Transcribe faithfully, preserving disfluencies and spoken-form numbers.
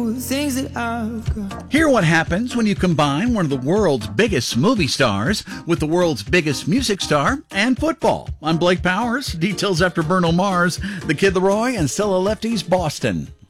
know the things that I've got. Hear what happens when you combine one of the world's biggest movie stars with the world's biggest music star and football. I'm Blake Powers. Details after Bruno Mars, The Kid Laroi, and Stella Lefty's Boston.